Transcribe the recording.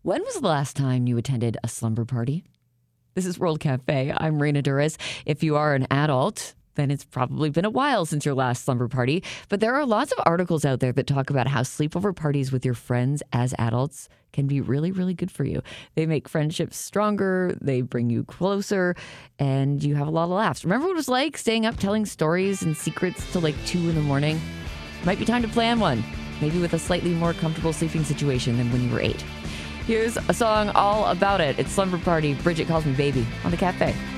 When was the last time you attended a slumber party? This is World Cafe. I'm Raina Duras. If you are an adult, then it's probably been a while since your last slumber party. But there are lots of articles out there that talk about how sleepover parties with your friends as adults can be really, really good for you. They make friendships stronger, they bring you closer, and you have a lot of laughs. Remember what it was like staying up telling stories and secrets till like 2 in the morning? Might be time to plan one, maybe with a slightly more comfortable sleeping situation than when you were 8. Here's a song all about it. It's Slumber Party, Bridget Calls Me Baby on the Cafe.